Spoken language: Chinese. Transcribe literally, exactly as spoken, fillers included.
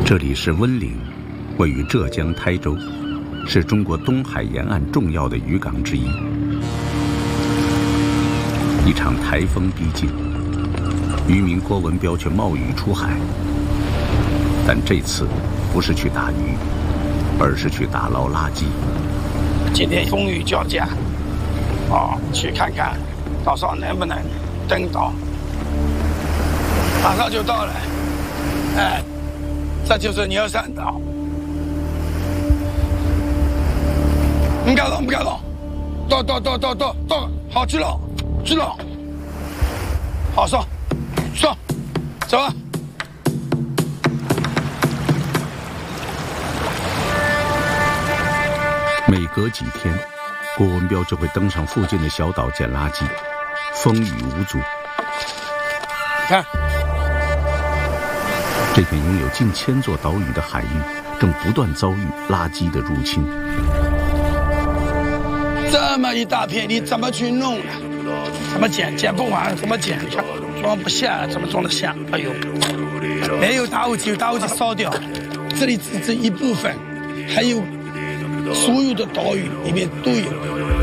这里是温岭，位于浙江台州，是中国东海沿岸重要的渔港之一。一场台风逼近，渔民郭文彪却冒雨出海。但这次不是去打鱼，而是去打捞垃圾。 今天风雨交加，哦，去看看到时候能不能登岛。马上就到了，哎，这就是牛山岛。唔敢动，唔敢动，到到到到到到，好去了，去了，好上，上，走啊！ 每隔几天，郭文彪就会登上附近的小岛捡垃圾，风雨无阻。 看， 这片拥有近千座岛屿的海域，正不断遭遇垃圾的入侵。 这么一大片，你怎么去弄呢？怎么捡？捡不完，怎么捡？装不下，怎么装得下？哎呦，没有打火机，打火机烧掉。这里只是一部分，还有所有的岛屿里面都有。